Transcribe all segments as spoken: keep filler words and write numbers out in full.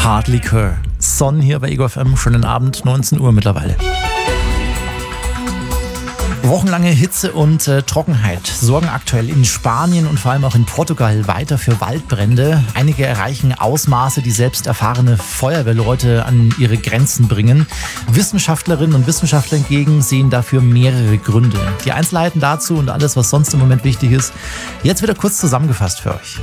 Hardly Cur. Son hier bei Ego F M, schönen Abend, neunzehn Uhr mittlerweile. Wochenlange Hitze und äh, Trockenheit sorgen aktuell in Spanien und vor allem auch in Portugal weiter für Waldbrände. Einige erreichen Ausmaße, die selbst erfahrene Feuerwehrleute an ihre Grenzen bringen. Wissenschaftlerinnen und Wissenschaftler hingegen sehen dafür mehrere Gründe. Die Einzelheiten dazu und alles, was sonst im Moment wichtig ist, jetzt wieder kurz zusammengefasst für euch.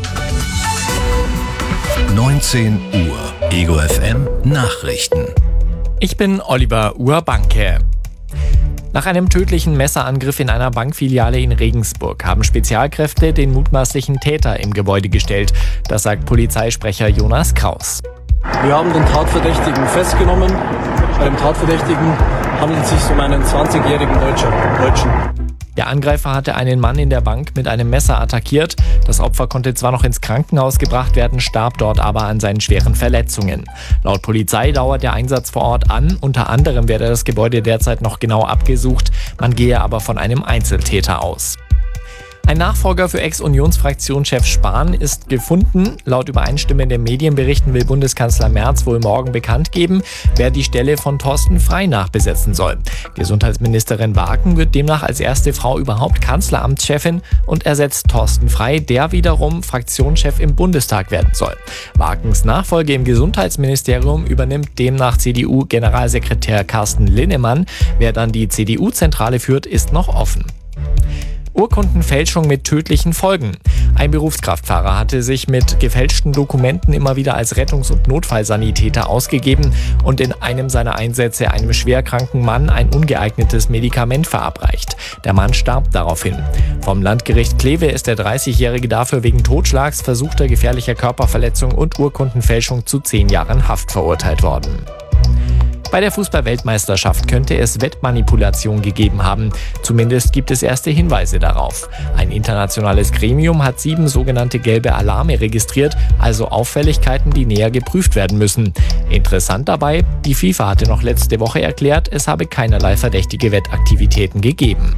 neunzehn Uhr, Ego F M Nachrichten. Ich bin Oliver Urbanke. Nach einem tödlichen Messerangriff in einer Bankfiliale in Regensburg haben Spezialkräfte den mutmaßlichen Täter im Gebäude gestellt. Das sagt Polizeisprecher Jonas Kraus. Wir haben den Tatverdächtigen festgenommen. Bei dem Tatverdächtigen handelt es sich um einen zwanzigjährigen Deutschen. Der Angreifer hatte einen Mann in der Bank mit einem Messer attackiert. Das Opfer konnte zwar noch ins Krankenhaus gebracht werden, starb dort aber an seinen schweren Verletzungen. Laut Polizei dauert der Einsatz vor Ort an. Unter anderem werde das Gebäude derzeit noch genau abgesucht. Man gehe aber von einem Einzeltäter aus. Ein Nachfolger für Ex-Unionsfraktionschef Spahn ist gefunden. Laut übereinstimmenden Medienberichten will Bundeskanzler Merz wohl morgen bekannt geben, wer die Stelle von Thorsten Frey nachbesetzen soll. Gesundheitsministerin Wagen wird demnach als erste Frau überhaupt Kanzleramtschefin und ersetzt Thorsten Frey, der wiederum Fraktionschef im Bundestag werden soll. Wagens Nachfolge im Gesundheitsministerium übernimmt demnach C D U-Generalsekretär Carsten Linnemann. Wer dann die C D U-Zentrale führt, ist noch offen. Urkundenfälschung mit tödlichen Folgen. Ein Berufskraftfahrer hatte sich mit gefälschten Dokumenten immer wieder als Rettungs- und Notfallsanitäter ausgegeben und in einem seiner Einsätze einem schwerkranken Mann ein ungeeignetes Medikament verabreicht. Der Mann starb daraufhin. Vom Landgericht Kleve ist der dreißigjährige dafür wegen Totschlags, versuchter gefährlicher Körperverletzung und Urkundenfälschung zu zehn Jahren Haft verurteilt worden. Bei der Fußball-Weltmeisterschaft könnte es Wettmanipulation gegeben haben. Zumindest gibt es erste Hinweise darauf. Ein internationales Gremium hat sieben sogenannte gelbe Alarme registriert, also Auffälligkeiten, die näher geprüft werden müssen. Interessant dabei, die FIFA hatte noch letzte Woche erklärt, es habe keinerlei verdächtige Wettaktivitäten gegeben.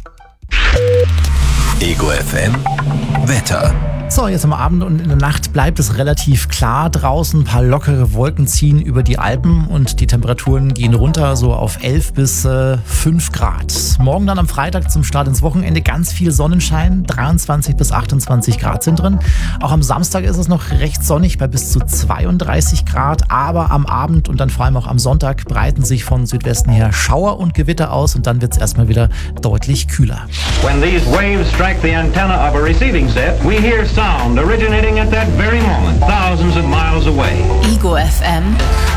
Ego F M Wetter. So, jetzt am Abend und in der Nacht bleibt es relativ klar draußen. Ein paar lockere Wolken ziehen über die Alpen und die Temperaturen gehen runter so auf elf bis fünf Grad. Morgen dann am Freitag zum Start ins Wochenende ganz viel Sonnenschein. dreiundzwanzig bis achtundzwanzig Grad sind drin. Auch am Samstag ist es noch recht sonnig bei bis zu zweiunddreißig Grad. Aber am Abend und dann vor allem auch am Sonntag breiten sich von Südwesten her Schauer und Gewitter aus und dann wird es erstmal wieder deutlich kühler. When these waves strike the antenna of a receiving set, we hear sound originating at that very moment, thousands of miles away. Ego F M.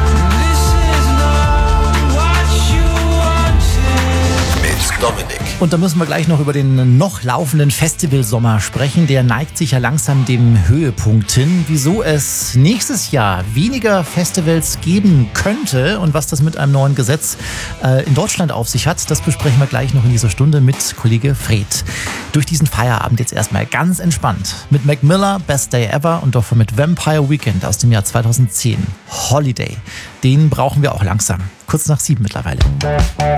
Mit Dominik. Und da müssen wir gleich noch über den noch laufenden Festivalsommer sprechen. Der neigt sich ja langsam dem Höhepunkt hin. Wieso es nächstes Jahr weniger Festivals geben könnte und was das mit einem neuen Gesetz äh, in Deutschland auf sich hat, das besprechen wir gleich noch in dieser Stunde mit Kollege Fred. Durch diesen Feierabend jetzt erstmal ganz entspannt. Mit Mac Miller, Best Day Ever und davor mit Vampire Weekend aus dem Jahr zweitausendzehn. Holiday. Den brauchen wir auch langsam. Kurz nach sieben mittlerweile.